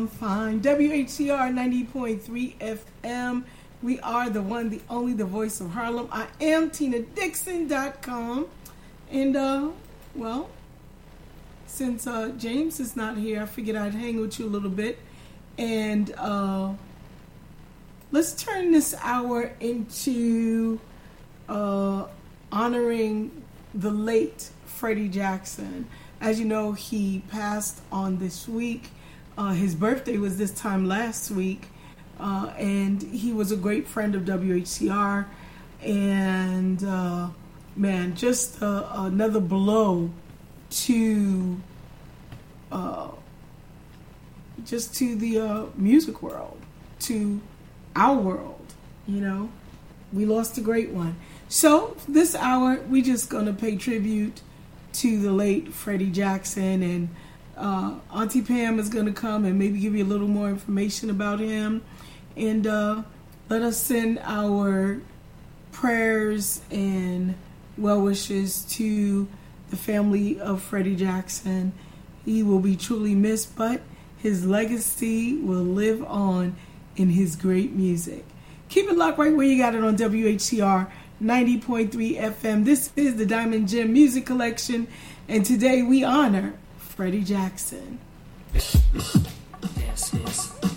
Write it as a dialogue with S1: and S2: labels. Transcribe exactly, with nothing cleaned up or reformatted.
S1: am fine. W H C R ninety point three F M. We are the one, the only, the voice of Harlem. I am Tina Dixon dot com. And, uh, well, since uh, James is not here, I figured I'd hang with you a little bit. And uh, let's turn this hour into uh, honoring the late Freddie Jackson. As you know, he passed on this week. Uh, his birthday was this time last week. Uh, and he was a great friend of W H C R. And, uh, man, just uh, another blow to, uh, just to the uh, music world, to our world, you know. We lost a great one. So this hour, we're just going to pay tribute to the late Freddie Jackson. And uh, Auntie Pam is going to come and maybe give you a little more information about him. And uh, let us send our prayers and well wishes to the family of Freddie Jackson. He will be truly missed, but his legacy will live on in his great music. Keep it locked right where you got it on W H C R ninety point three F M. This is the Diamond Gem Music Collection, and today we honor Freddie Jackson.
S2: Yes, yes.